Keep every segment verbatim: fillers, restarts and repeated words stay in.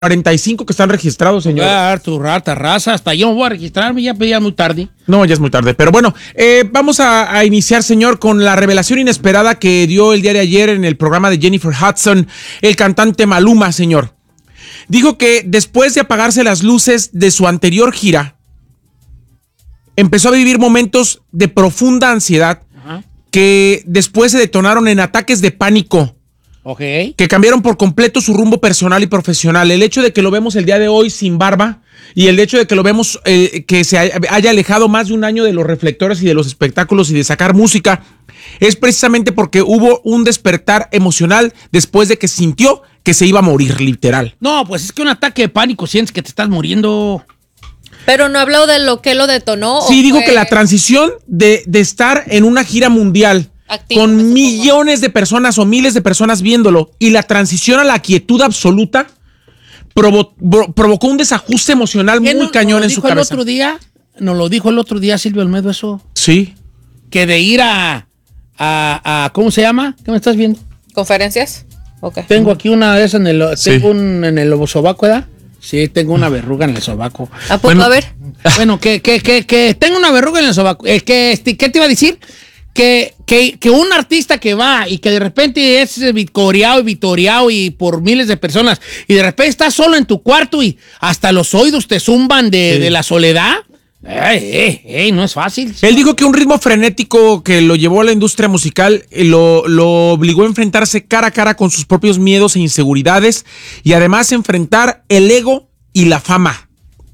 cuarenta y cinco que están registrados, señor. Ah, tu rata, raza, hasta yo me voy a registrarme, ya, ya muy tarde. No, ya es muy tarde, pero bueno, eh, vamos a, a iniciar, señor, con la revelación inesperada que dio el día de ayer en el programa de Jennifer Hudson, el cantante Maluma, señor. Dijo que después de apagarse las luces de su anterior gira, empezó a vivir momentos de profunda ansiedad. Ajá. Que después se detonaron en ataques de pánico. Okay. Que cambiaron por completo su rumbo personal y profesional. El hecho de que lo vemos el día de hoy sin barba y el hecho de que lo vemos eh, que se haya, haya alejado más de un año de los reflectores y de los espectáculos y de sacar música es precisamente porque hubo un despertar emocional después de que sintió que se iba a morir, literal. No, pues es que un ataque de pánico sientes que te estás muriendo. Pero no habló de lo que lo detonó. Sí, digo fue... que la transición de, de estar en una gira mundial activo, con millones de personas o miles de personas viéndolo y la transición a la quietud absoluta provo pro provocó un desajuste emocional muy no, cañón en su cabeza. ¿Nos lo dijo el otro día? ¿Nos lo dijo el otro día Silvio Olmedo eso? Sí. Que de ir a, a, a ¿cómo se llama? ¿Qué me estás viendo? ¿Conferencias? Okay. Tengo aquí una de esas en el, sí. tengo un, en el sobaco, ¿verdad? Sí, tengo una verruga en el sobaco. ¿A poco? Bueno, a ver. Bueno, que, que, que, que tengo una verruga en el sobaco. Eh, que, ¿Qué te iba a decir? Que, que, que un artista que va y que de repente es vitoreado y vitoreado y por miles de personas y de repente estás solo en tu cuarto y hasta los oídos te zumban de, sí. de la soledad. Ey, ey, ey, no es fácil. Él dijo que un ritmo frenético que lo llevó a la industria musical lo, lo obligó a enfrentarse cara a cara con sus propios miedos e inseguridades y además enfrentar el ego y la fama.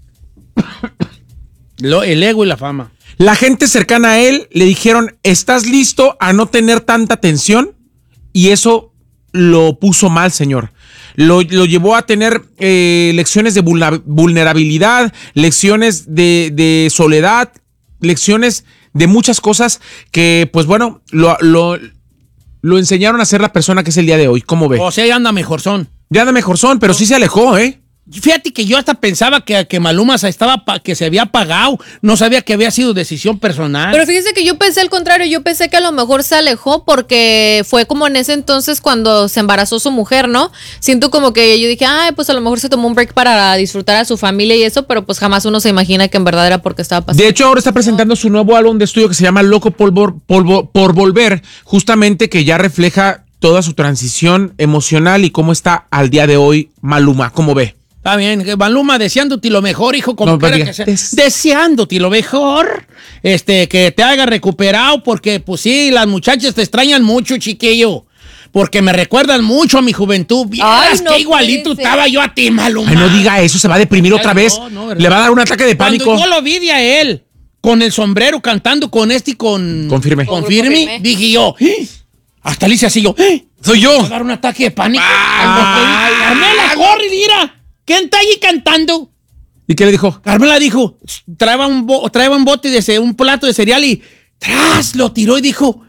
Lo, el ego y la fama. La gente cercana a él le dijeron, ¿estás listo a no tener tanta tensión? Y eso lo puso mal, señor. Lo, lo llevó a tener eh, lecciones de vulnerabilidad, lecciones de, de soledad, lecciones de muchas cosas que, pues bueno, lo, lo, lo enseñaron a ser la persona que es el día de hoy. ¿Cómo ve? O sea, ya anda mejorzón. Ya anda mejorzón, pero sí se alejó, ¿eh? Fíjate que yo hasta pensaba que, que Maluma estaba que se había apagado, no sabía que había sido decisión personal. Pero fíjese que yo pensé al contrario, yo pensé que a lo mejor se alejó porque fue como en ese entonces cuando se embarazó su mujer, ¿no? Siento como que yo dije, ay, pues a lo mejor se tomó un break para disfrutar a su familia y eso, pero pues jamás uno se imagina que en verdad era porque estaba pasando. De hecho, ahora está presentando su nuevo álbum de estudio que se llama Loco por, por, por, por Volver, justamente que ya refleja toda su transición emocional y cómo está al día de hoy Maluma. ¿Cómo ve? Está bien, Maluma, deseándote lo mejor, hijo, como no, quiera que sea. Des deseándote lo mejor, este, que te haga recuperado, porque, pues sí, las muchachas te extrañan mucho, chiquillo, porque me recuerdan mucho a mi juventud. Vieras no que igualito estaba yo a ti, Maluma. Ay, no diga eso, se va a deprimir otra vez. No, no, le va a dar un ataque de pánico. Cuando yo lo vi de a él, con el sombrero, cantando con este y con... Confirme. Confirme, dije yo, ¡eh! Hasta le hice así yo, ¡eh! Soy yo. Me va a dar un ataque de pánico. ¡Ay! ¡Carmela, corre, mira! ¿Quién está ahí cantando? ¿Y qué le dijo? Carmela dijo, traeba un, traeba un bote de un plato de cereal y tras lo tiró y dijo,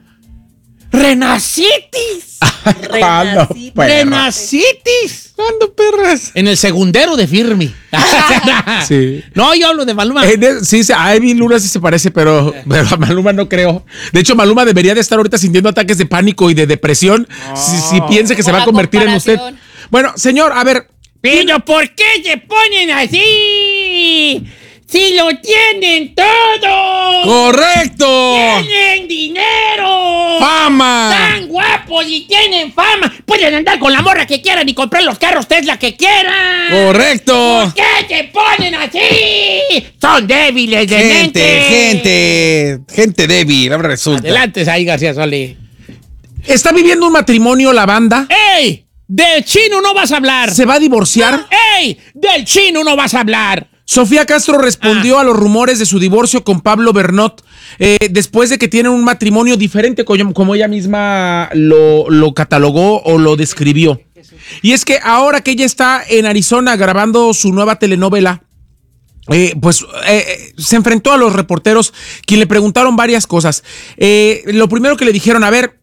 ¡Renacitis! Renacitis. ¡Renacitis! ¿Cuándo, perras? En el segundero de Firmi. Sí. No, yo hablo de Maluma. El, sí, a Ivy Luna sí se parece, pero, pero a Maluma no creo. De hecho, Maluma debería de estar ahorita sintiendo ataques de pánico y de depresión no. si, si piensa que se va a convertir en usted. Bueno, señor, a ver... Pero ¿por qué se ponen así? ¡Si lo tienen todo! ¡Correcto! ¡Tienen dinero! ¡Fama! ¡Tan guapos y tienen fama! Pueden andar con la morra que quieran y comprar los carros Tesla que quieran. ¡Correcto! ¿Por qué se ponen así? Son débiles de gente, mente. Gente, gente débil, ahora resulta. Adelante, ahí, García Solí. ¿Está viviendo un matrimonio la banda? ¡Ey! Del chino no vas a hablar. ¿Se va a divorciar? ¡Ey! Del chino no vas a hablar. Sofía Castro respondió ah. a los rumores de su divorcio con Pablo Bernot eh, después de que tienen un matrimonio diferente, como ella misma lo, lo catalogó o lo describió. Y es que ahora que ella está en Arizona grabando su nueva telenovela, Eh, pues eh, se enfrentó a los reporteros, quien le preguntaron varias cosas. Eh, lo primero que le dijeron, a ver,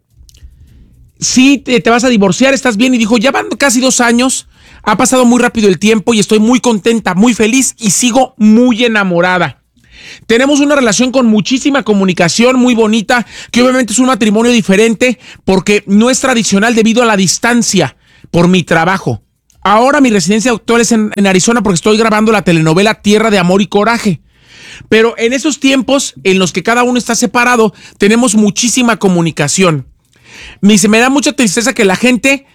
sí, te, te vas a divorciar, ¿estás bien? Y dijo, ya van casi dos años, ha pasado muy rápido el tiempo y estoy muy contenta, muy feliz y sigo muy enamorada. Tenemos una relación con muchísima comunicación, muy bonita, que obviamente es un matrimonio diferente porque no es tradicional debido a la distancia por mi trabajo. Ahora mi residencia actual es en, en Arizona porque estoy grabando la telenovela Tierra de Amor y Coraje. Pero en esos tiempos en los que cada uno está separado, tenemos muchísima comunicación. Me, me da mucha tristeza que la gente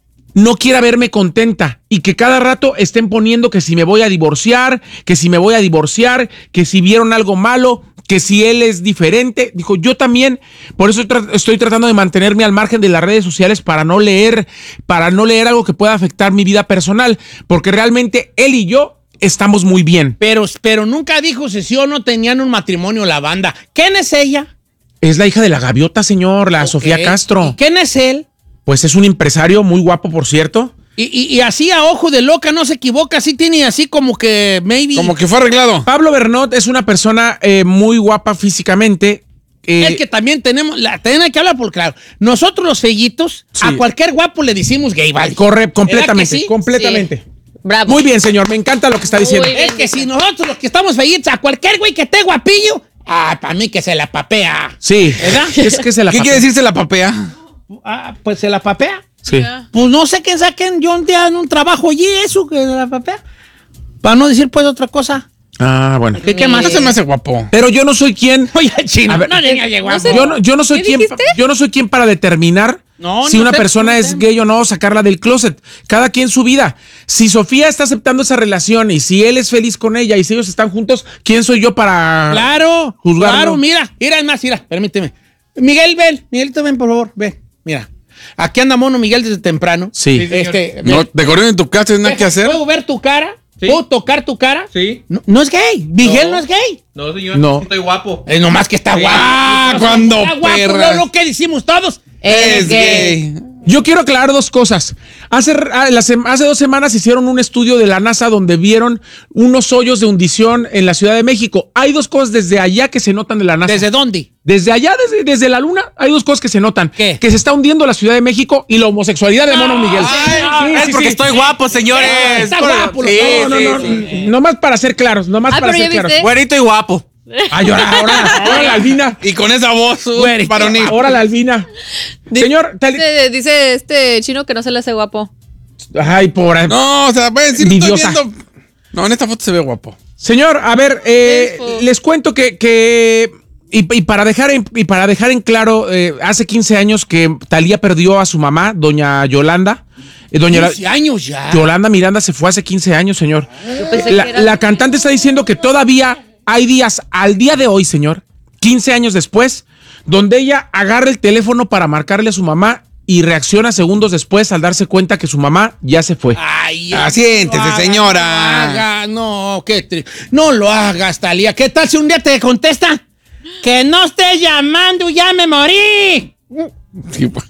no quiera verme contenta y que cada rato estén poniendo que si me voy a divorciar, que si me voy a divorciar, que si vieron algo malo, que si él es diferente. Dijo, yo también, por eso tra- estoy tratando de mantenerme al margen de las redes sociales para no leer, para no leer algo que pueda afectar mi vida personal, porque realmente él y yo estamos muy bien. Pero, pero nunca dijo si sí o no tenían un matrimonio la banda. ¿Quién es ella? Es la hija de la gaviota, señor, la Ok. Sofía Castro. ¿Y quién es él? Pues es un empresario muy guapo, por cierto. Y, y, y así a ojo de loca, no se equivoca, así tiene así como que maybe. Como que fue arreglado. Pablo Bernot es una persona eh, muy guapa físicamente. Eh, Es que también tenemos, la, también hay que hablar por claro. Nosotros los fellitos, Sí. a cualquier guapo le decimos gay, ¿vale? corre completamente, sí? completamente. Sí. Bravo. Muy bien, señor, me encanta lo que está diciendo. Muy bien. Es que si nosotros los que estamos fellitos, a cualquier güey que esté guapillo, ah, para mí que se la papea. Sí, ¿Verdad? es que se la ¿Qué papea. quiere decirse la papea? Ah, pues se la papea. Sí. Pues no sé quién saquen yo un día en un trabajo allí, eso, que se la papea. Para no decir pues otra cosa. Ah, bueno. ¿Qué, qué más? No se me hace guapo. Pero yo no soy quien. Oye, chino, A ver, no tenía que guapo. sé. Yo no, yo no soy ¿Qué quien. dijiste? Yo no soy quien para determinar No, si no una sé, persona no es sé. gay o no, sacarla del closet. Cada quien su vida. Si Sofía está aceptando esa relación y si él es feliz con ella y si ellos están juntos, ¿quién soy yo para Claro, juzgarlo? claro, mira, mira, es más, mira, permíteme. Miguel, ven, Miguelito, ven, por favor, ven, mira. Aquí anda mono Miguel desde temprano. Sí. Este, No, ven. te corrieron en tu casa, ¿tienes nada que hacer? ¿Puedo ver tu cara? Sí. ¿Puedo tocar tu cara? Sí. No, no es gay, Miguel no, No. es gay. No, señor. No. Estoy guapo. Es nomás que está guapo. Ah, cuando Está guapo, perras. lo, lo que decimos todos. Es gay. Yo quiero aclarar dos cosas. Hace, ah, la sem- hace dos semanas hicieron un estudio de la NASA donde vieron unos hoyos de hundición en la Ciudad de México. Hay dos cosas desde allá que se notan de la NASA. ¿Desde dónde? Desde allá, desde, desde la luna, hay dos cosas que se notan. ¿Qué? Que se está hundiendo la Ciudad de México y la homosexualidad de Mono Miguel. Ay, es porque estoy guapo, señores. Está Por- guapo, Sí, los No, sí, no, no, sí. nomás para ser claros, nomás Ah, para pero ser ya claros. viste. Güerito y guapo. Ay, ahora, ahora, ahora la albina. Y con esa voz, uh, Güey, varonil. Ahora la albina. Señor, tal- Dice, dice este chino que no se le hace guapo. ay, pobre. No, o sea, voy a decir, estoy Envidiosa. viendo. No, en esta foto se ve guapo. Señor, a ver, eh, Info. les cuento que, que y, y para dejar en, y para dejar en claro, eh, hace quince años que Thalía perdió a su mamá, doña Yolanda. Eh, doña quince años ya. Yolanda Miranda se fue hace quince años, señor. Yo pensé La, que era- la cantante está diciendo que todavía hay días, al día de hoy, señor, quince años después, donde ella agarra el teléfono para marcarle a su mamá y reacciona segundos después al darse cuenta que su mamá ya se fue. Ay, Ah, siéntese, no haga, señora. No, haga, no, qué tri- no lo hagas, Talía. ¿Qué tal si un día te contesta? Que no estés llamando, ya me morí. Sí, pues.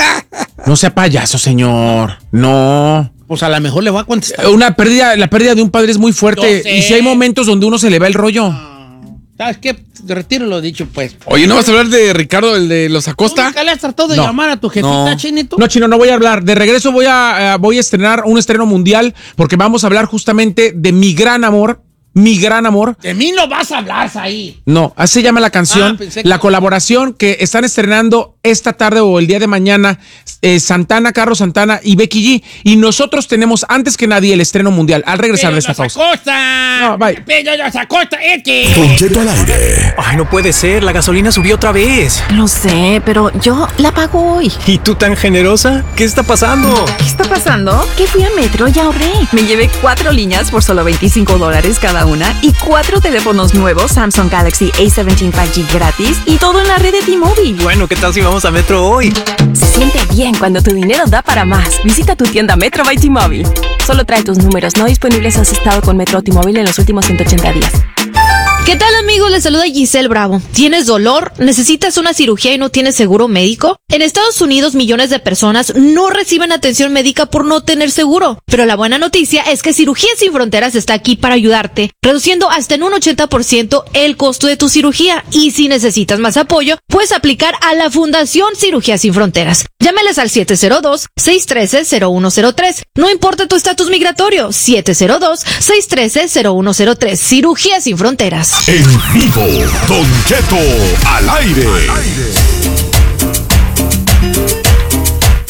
No sea payaso, señor. No. Pues a lo mejor le voy a contestar. Una pérdida, la pérdida de un padre es muy fuerte. Yo sé. Y si hay momentos donde uno se le va el rollo. ¿Sabes qué? Te retiro lo dicho, pues. Oye, ¿no vas a hablar de Ricardo, el de los Acosta? ¿Nunca le has tratado de No. llamar a tu jefita, No. Chinito? No, Chino, no voy a hablar. De regreso voy a, eh, voy a estrenar un estreno mundial porque vamos a hablar justamente de mi gran amor. Mi gran amor. De mí no vas a hablar, ahí. No, así se llama la canción. Ah, pensé que- La colaboración que están estrenando esta tarde o el día de mañana eh, Santana, Carlos Santana y Becky G. Y nosotros tenemos antes que nadie el estreno mundial al regresar Pero de esta los pausa. Acosta. No, bye. Pero los Acosta, es que... Don Cheto al aire. Ay, no puede ser, la gasolina subió otra vez. Lo sé, pero yo la pago hoy. ¿Y tú tan generosa? ¿Qué está pasando? ¿Qué está pasando? Que fui a Metro y ahorré. Me llevé cuatro líneas por solo veinticinco dólares cada una y cuatro teléfonos nuevos Samsung Galaxy A diecisiete cinco G gratis y todo en la red de T-Mobile. Bueno, ¿qué tal si vamos a Metro hoy? Se siente bien cuando tu dinero da para más. Visita tu tienda Metro by T-Mobile. Solo trae tus números no disponibles o has estado con Metro o T-Mobile en los últimos ciento ochenta días. ¿Qué tal, amigos? Les saluda Giselle Bravo. ¿Tienes dolor? ¿Necesitas una cirugía y no tienes seguro médico? En Estados Unidos, millones de personas no reciben atención médica por no tener seguro. Pero la buena noticia es que Cirugía Sin Fronteras está aquí para ayudarte, reduciendo hasta en un ochenta por ciento el costo de tu cirugía. Y si necesitas más apoyo, puedes aplicar a la Fundación Cirugía Sin Fronteras. Llámales al siete cero dos, seis uno tres, cero uno cero tres. No importa tu estatus migratorio, siete cero dos, seis uno tres, cero uno cero tres. Cirugía Sin Fronteras. En vivo, Don Cheto al aire.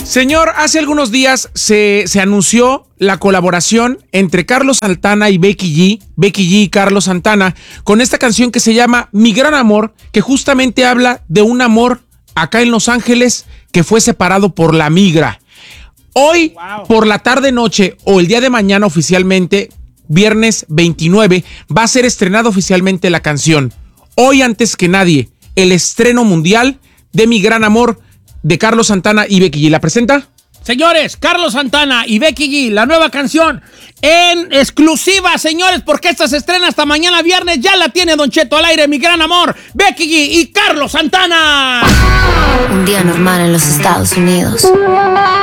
Señor, hace algunos días se, se anunció la colaboración entre Carlos Santana y Becky G, Becky G y Carlos Santana, con esta canción que se llama Mi Gran Amor, que justamente habla de un amor acá en Los Ángeles que fue separado por la migra. Hoy, wow. por la tarde-noche o el día de mañana oficialmente, viernes veintinueve, va a ser estrenada oficialmente la canción. Hoy, antes que nadie, el estreno mundial de Mi Gran Amor de Carlos Santana y Becky G. ¿La presenta? Señores, Carlos Santana y Becky G, la nueva canción en exclusiva, señores, porque esta se estrena hasta mañana viernes. Ya la tiene Don Cheto al aire, Mi Gran Amor, Becky G y Carlos Santana. Un día normal en los Estados Unidos.